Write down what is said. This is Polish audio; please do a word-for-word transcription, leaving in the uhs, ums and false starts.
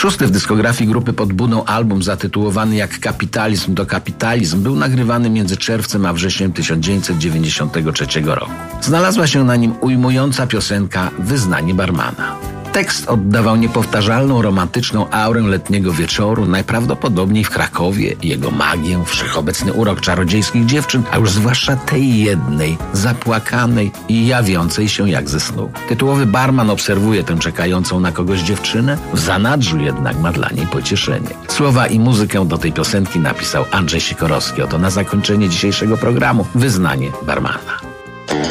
Szósty w dyskografii grupy Pod Budą album zatytułowany Jak kapitalizm to kapitalizm był nagrywany między czerwcem a wrześniem tysiąc dziewięćset dziewięćdziesiątego trzeciego roku. Znalazła się na nim ujmująca piosenka Wyznanie barmana. Tekst oddawał niepowtarzalną, romantyczną aurę letniego wieczoru, najprawdopodobniej w Krakowie, jego magię, wszechobecny urok czarodziejskich dziewczyn, a już zwłaszcza tej jednej, zapłakanej i jawiącej się jak ze snu. Tytułowy barman obserwuje tę czekającą na kogoś dziewczynę, w zanadrzu jednak ma dla niej pocieszenie. Słowa i muzykę do tej piosenki napisał Andrzej Sikorowski. Oto na zakończenie dzisiejszego programu Wyznanie barmana.